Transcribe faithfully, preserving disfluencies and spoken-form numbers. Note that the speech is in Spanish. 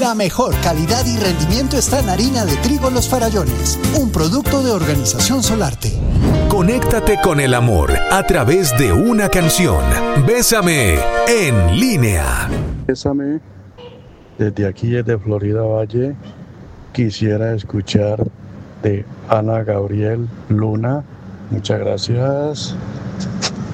La mejor calidad y rendimiento está en harina de trigo Los Farallones, un producto de Organización Solarte. Conéctate con el amor a través de una canción. Bésame en línea. Bésame, desde aquí, desde Florida Valle, quisiera escuchar de Ana Gabriel Luna. Muchas gracias.